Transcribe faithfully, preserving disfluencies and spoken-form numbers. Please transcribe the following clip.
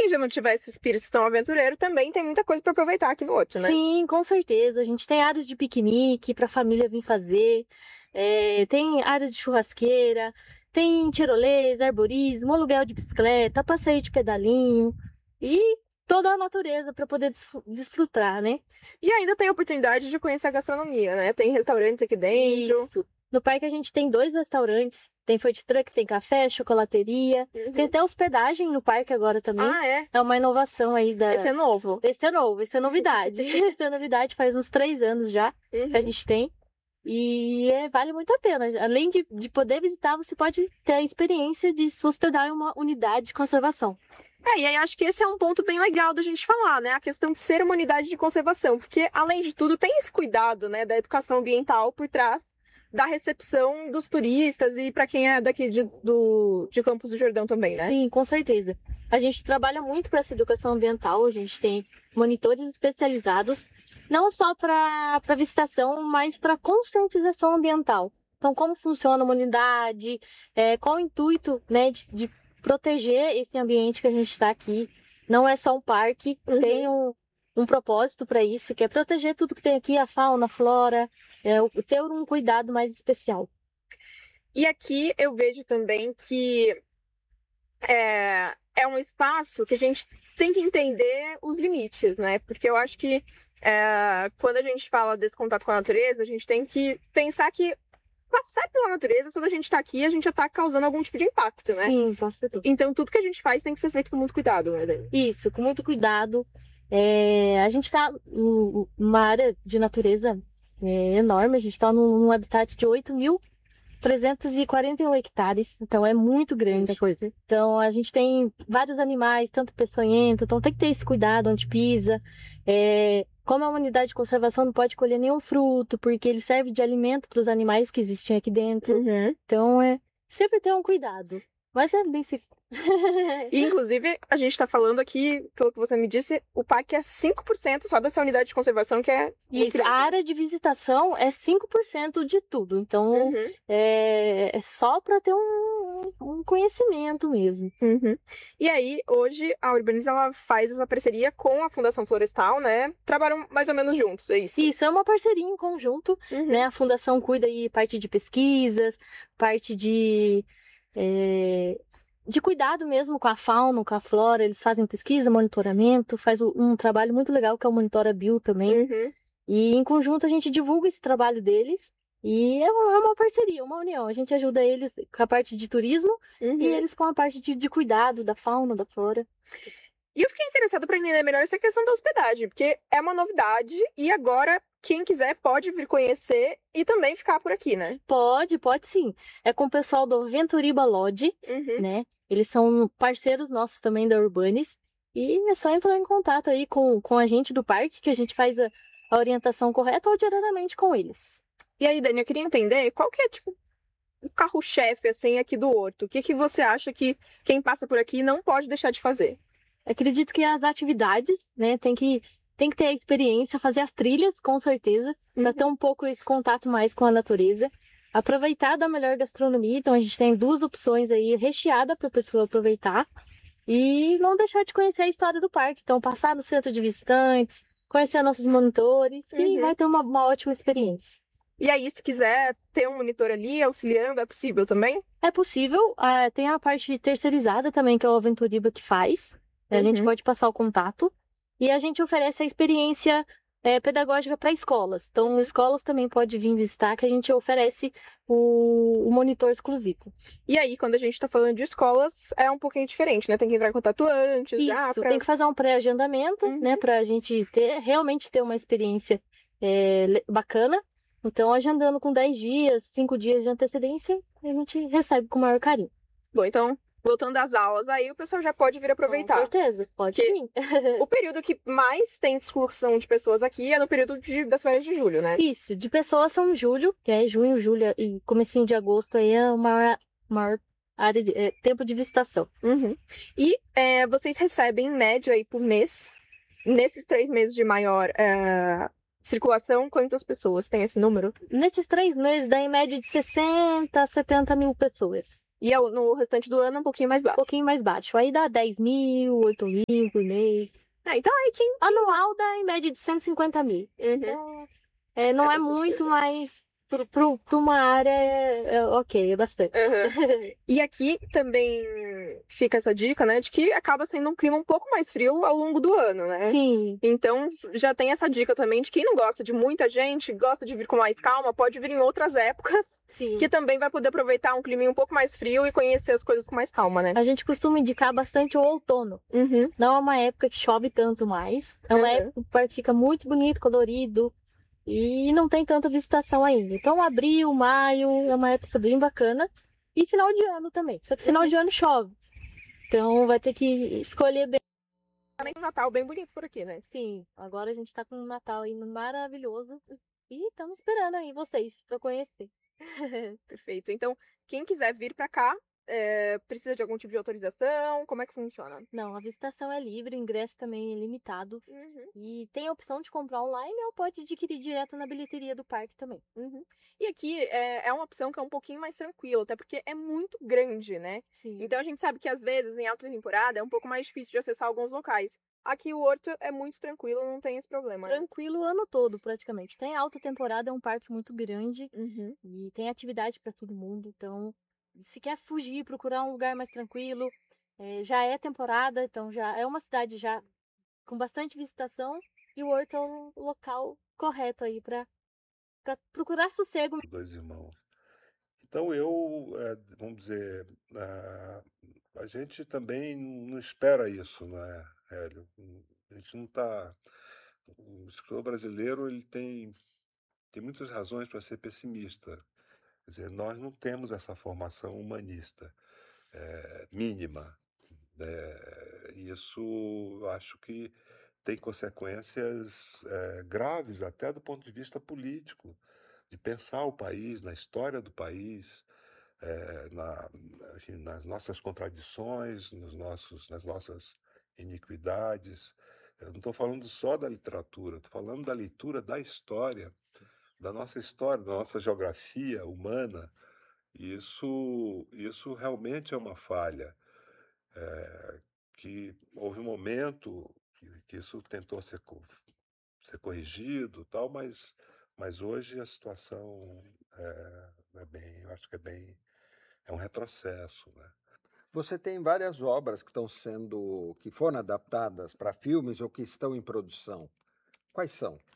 quem já não tiver esse espírito tão aventureiro, também tem muita coisa para aproveitar aqui no Horto, né? Sim, com certeza. A gente tem áreas de piquenique para a família vir fazer, é, tem áreas de churrasqueira, tem tirolesa, arborismo, aluguel de bicicleta, passeio de pedalinho e toda a natureza para poder desfr- desfrutar, né? E ainda tem a oportunidade de conhecer a gastronomia, né? Tem restaurantes aqui dentro. Isso. No parque a gente tem dois restaurantes, tem food truck, tem café, chocolateria, Uhum. tem até hospedagem no parque agora também. Ah, é? É uma inovação aí da... Esse é novo. Esse é novo, esse é novidade. Esse é novidade, faz uns três anos já que a Uhum. gente tem. E é, vale muito a pena. Além de, de poder visitar, você pode ter a experiência de se hospedar em uma unidade de conservação. É, e aí acho que esse é um ponto bem legal da gente falar, né? A questão de ser uma unidade de conservação. Porque, além de tudo, tem esse cuidado, né, da educação ambiental por trás da recepção dos turistas e para quem é daqui de, do, de Campos do Jordão também, né? Sim, com certeza. A gente trabalha muito para essa educação ambiental, a gente tem monitores especializados, não só para para visitação, mas para conscientização ambiental. Então, como funciona uma unidade, é, qual o intuito, né, de, de proteger esse ambiente que a gente está aqui. Não é só um parque, Uhum. tem um, um propósito para isso, que é proteger tudo que tem aqui, a fauna, a flora, é, o- ter um cuidado mais especial. E aqui eu vejo também que é, é um espaço que a gente tem que entender os limites, né? Porque eu acho que é, quando a gente fala desse contato com a natureza, a gente tem que pensar que passar pela natureza, quando a gente tá aqui, a gente já tá causando algum tipo de impacto, né? Sim, posso ter tudo. Então tudo que a gente faz tem que ser feito com muito cuidado, né, Dani? Isso, com muito cuidado. É, a gente está numa área de natureza é, enorme, a gente está num, num habitat de oito mil trezentos e quarenta e um hectares, então é muito grande. Muita coisa. Então a gente tem vários animais, tanto peçonhento, então tem que ter esse cuidado onde pisa. É, como é uma unidade de conservação, não pode colher nenhum fruto, porque ele serve de alimento para os animais que existem aqui dentro. Uhum. Então é sempre ter um cuidado. Mas é bem seguro. E, inclusive, a gente tá falando aqui, pelo que você me disse, o parque é cinco por cento só dessa unidade de conservação, que é muito Isso, grande. a área de visitação é cinco por cento de tudo. Então, Uhum. é, é só para ter um, um conhecimento mesmo. Uhum. E aí, hoje, a Urbaniza, ela faz essa parceria com a Fundação Florestal, né? Trabalham mais ou menos juntos, é isso? Isso é uma parceria em conjunto, Uhum. né? A fundação cuida aí parte de pesquisas, parte de, é, de cuidado mesmo com a fauna, com a flora. Eles fazem pesquisa, monitoramento, faz o- um trabalho muito legal que é o Monitora Bio também. Uhum. E em conjunto a gente divulga esse trabalho deles. E é uma, é uma parceria, uma união. A gente ajuda eles com a parte de turismo Uhum. e eles com a parte de, de cuidado da fauna, da flora. E eu fiquei interessada para entender melhor essa questão da hospedagem, porque é uma novidade e agora quem quiser pode vir conhecer e também ficar por aqui, né? Pode, pode sim. É com o pessoal do Venturiba Lodge, Uhum. né? Eles são parceiros nossos também da Urbanis. E é só entrar em contato aí com, com a gente do parque, que a gente faz a, a orientação correta ou diretamente com eles. E aí, Dani, eu queria entender qual que é, tipo, o carro-chefe, assim, aqui do Horto. O que que você acha que quem passa por aqui não pode deixar de fazer? Acredito que as atividades, né, tem que, tem que ter a experiência, fazer as trilhas, com certeza, para Uhum. ter um pouco esse contato mais com a natureza. Aproveitar da melhor gastronomia, então a gente tem duas opções aí recheada para a pessoa aproveitar. E não deixar de conhecer a história do parque. Então, passar no centro de visitantes, conhecer nossos monitores, e Uhum. vai ter uma, uma ótima experiência. E aí, se quiser ter um monitor ali auxiliando, é possível também? É possível, ah, tem a parte terceirizada também, que é o Aventuriba que faz. A gente Uhum. pode passar o contato. E a gente oferece a experiência eh, pedagógica para escolas. Então, escolas também podem vir visitar, que a gente oferece o, o monitor exclusivo. E aí, quando a gente tá falando de escolas, é um pouquinho diferente, né? Tem que entrar em contato antes, já Isso, pra... tem que fazer um pré-agendamento, Uhum. né, pra gente ter, realmente ter uma experiência é, le- bacana. Então, agendando com dez dias, cinco dias de antecedência, a gente recebe com o maior carinho. Bom, então, voltando às aulas, aí o pessoal já pode vir Com aproveitar. certeza, pode Que- sim. O período que mais tem excursão de pessoas aqui é no período de, das férias de julho, né? Isso, de pessoas são julho, que é junho, julho e comecinho de agosto, aí é o maior, maior área de, é, tempo de visitação. Uhum. E é, vocês recebem, em média, aí por mês, nesses três meses de maior é, circulação, quantas pessoas tem esse número? Nesses três meses dá em média de sessenta a setenta mil pessoas. E ao- no restante do ano um pouquinho mais Um baixo. pouquinho mais baixo. Aí dá dez mil, oito mil por mês. Ah, então aí quem... Anual dá em média de cento e cinquenta mil. Uhum. Então, é, não é, É bastante muito, coisa. mas para uma área é, é ok, é bastante. Uhum. E aqui também fica essa dica, né, de que acaba sendo um clima um pouco mais frio ao longo do ano, né? Sim, Então já tem essa dica também de quem não gosta de muita gente, gosta de vir com mais calma, pode vir em outras épocas, sim. que também vai poder aproveitar um clima um pouco mais frio e conhecer as coisas com mais calma, né? A gente costuma indicar bastante o outono. Uhum. Não é uma época que chove tanto mais. É uma Uhum. época que o parque fica muito bonito, colorido. E não tem tanta visitação ainda. Então, abril, maio é uma época bem bacana. E final de ano também. Só que final de ano chove. Então, vai ter que escolher bem. Também um Natal bem bonito por aqui, né? Sim, agora a gente tá com um Natal aí maravilhoso. E estamos esperando aí vocês para conhecer. Perfeito. Então, quem quiser vir pra cá, é, precisa de algum tipo de autorização? Como é que funciona? Não, a visitação é livre, o ingresso também é limitado. Uhum. E tem a opção de comprar online ou pode adquirir direto na bilheteria do parque também. Uhum. E aqui é, é uma opção que é um pouquinho mais tranquila, até porque é muito grande, né? Sim. Então a gente sabe que às vezes, em alta temporada, é um pouco mais difícil de acessar alguns locais. Aqui o Horto é muito tranquilo, não tem esse problema, né? Tranquilo o ano todo, praticamente. Tem alta temporada, é um parque muito grande Uhum. e tem atividade para todo mundo. Então, se quer fugir, procurar um lugar mais tranquilo, é, já é temporada, então já é uma cidade já com bastante visitação e o Horto é o local correto aí para procurar sossego. Dois irmãos. Então eu, é, vamos dizer, a, a gente também não espera isso, não é, Hélio? A gente não está. O escritor brasileiro ele tem, tem muitas razões para ser pessimista. Quer dizer, nós não temos essa formação humanista é, mínima. É, isso eu acho que tem consequências é, graves até do ponto de vista político, de pensar o país, na história do país, é, na, enfim, nas nossas contradições, nos nossos, nas nossas iniquidades. Eu não estou falando só da literatura, estou falando da leitura da história, da nossa história, da nossa geografia humana. E isso, isso realmente é uma falha. É, que houve um momento que, que isso tentou ser, ser corrigido, tal, mas, mas hoje a situação é, é bem, eu acho que é bem, é um retrocesso, né? Você tem várias obras que estão sendo, que foram adaptadas para filmes ou que estão em produção. Quais são?